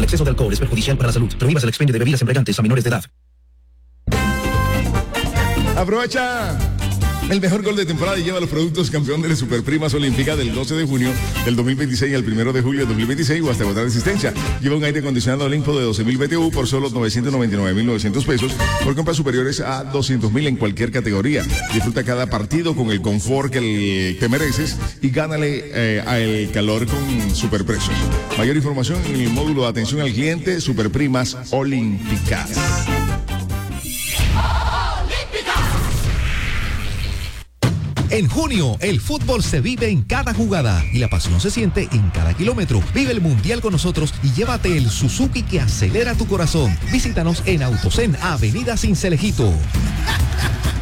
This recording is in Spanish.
exceso de alcohol es perjudicial para la salud. Prohíbas el expendio de bebidas embriagantes a menores de edad. Aprovecha el mejor gol de temporada y lleva los productos campeón de la Superprimas Olímpica del 12 de junio del 2026 al 1 de julio del 2026 o hasta agotar existencia. Lleva un aire acondicionado Olimpo de 12.000 BTU por solo 999.900 pesos por compras superiores a 200.000 en cualquier categoría. Disfruta cada partido con el confort que te mereces y gánale al calor con superprecios. Mayor información en el módulo de atención al cliente Superprimas Olímpicas. En junio, el fútbol se vive en cada jugada y la pasión se siente en cada kilómetro. Vive el Mundial con nosotros y llévate el Suzuki que acelera tu corazón. Visítanos en Autosen, Avenida Cincelejíto.